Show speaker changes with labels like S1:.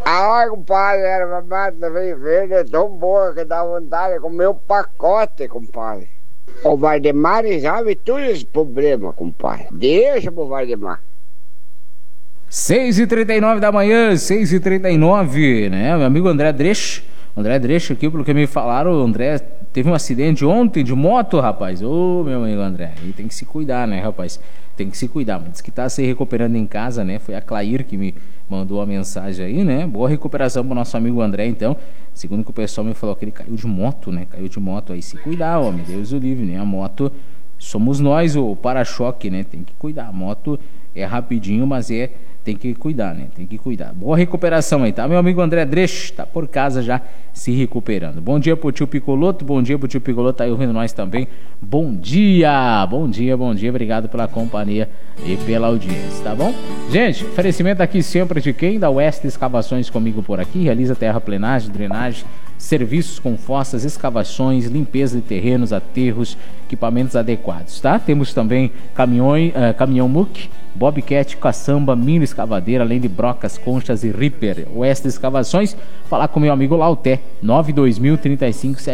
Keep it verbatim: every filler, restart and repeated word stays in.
S1: Ah, compadre, era mata verde é tão boa que dá vontade de comer um pacote, compadre. O Valdemar resolve todos os problemas, compadre. Deixa pro Valdemar.
S2: seis e trinta e nove da manhã, seis e trinta e nove, né? Meu amigo André Dresch. André Dresch aqui, pelo que me falaram, o André teve um acidente ontem de moto, rapaz. Ô, meu amigo André, aí tem que se cuidar, né, rapaz? Tem que se cuidar, mas diz que tá se recuperando em casa, né? Foi a Clair que me mandou a mensagem aí, né? Boa recuperação pro nosso amigo André, então. Segundo que o pessoal me falou que ele caiu de moto, né? Caiu de moto aí, se cuidar, homem, Deus o livre, né? A moto, somos nós, o para-choque, né? Tem que cuidar, a moto é rapidinho, mas é... Tem que cuidar, né? Tem que cuidar. Boa recuperação aí, tá? Meu amigo André Dresch tá por casa já se recuperando. Bom dia pro tio Picoloto, bom dia pro tio Picoloto, tá aí ouvindo nós também. Bom dia, bom dia, bom dia. Obrigado pela companhia e pela audiência, tá bom? Gente, oferecimento aqui sempre de quem? Da Oeste Escavações comigo por aqui. Realiza terraplenagem, drenagem, serviços com fossas, escavações, limpeza de terrenos, aterros, equipamentos adequados, tá? Temos também caminhões, uh, caminhão muque, bobcat, caçamba, mini escavadeira, além de brocas, conchas e ripper. Oeste Escavações, falar com meu amigo Lauté, nove dois mil, trinta e cinco,